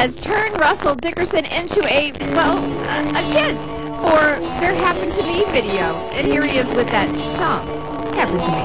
has turned Russell Dickerson into a kid for their Happened to Me video. And here he is with that song, Happened to Me.